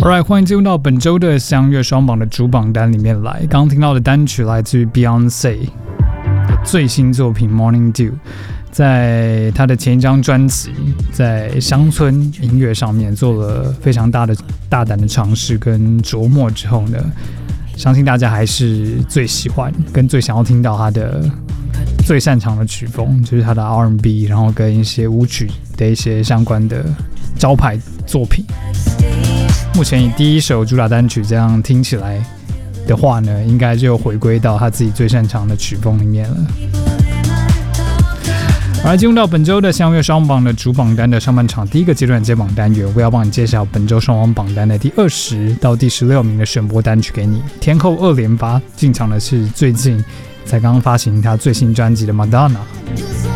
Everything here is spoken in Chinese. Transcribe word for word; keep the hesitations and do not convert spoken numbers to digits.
Alright， 欢迎进入到本周的相约双榜的主榜单里面来。刚刚听到的单曲来自于 Beyonce 的最新作品 Morning Dew， 在他的前一张专辑在乡村音乐上面做了非常大的大胆的尝试跟琢磨之后呢，相信大家还是最喜欢跟最想要听到他的最擅长的曲风，就是他的 R and B， 然后跟一些舞曲的一些相关的招牌作品。目前以第一首主打单曲这样听起来的话呢，应该就回归到他自己最擅长的曲风里面了。好了，进入到本周的相约双榜的主榜单的上半场第一个阶段接榜单元，我要帮你介绍本周双榜榜单的第二十到第十六名的选播单曲给你。天后二连发进场的是最近才刚刚发行他最新专辑的 Madonna。